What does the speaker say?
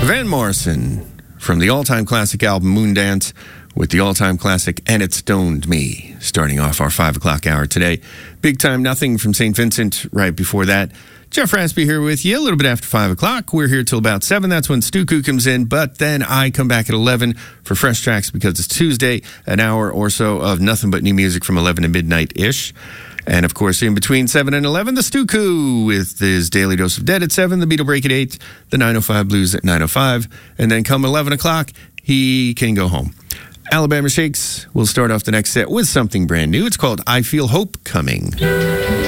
Van Morrison from the all-time classic album Moondance with the all-time classic And It Stoned Me, starting off our 5 o'clock hour today. Big Time Nothing from St. Vincent right before that. Jeff Raspy here with you a little bit after 5 o'clock. We're here till about 7. That's when Stuku comes in, but then I come back at 11 for Fresh Tracks because it's Tuesday, an hour or so of nothing but new music from 11 to midnight-ish. And, of course, in between 7 and 11, the Stuku with his Daily Dose of Dead at 7, the Beatle Break at 8, the 905 Blues at 9:05, and then come 11 o'clock, he can go home. Alabama Shakes will start off the next set with something brand new. It's called I Feel Hope Coming.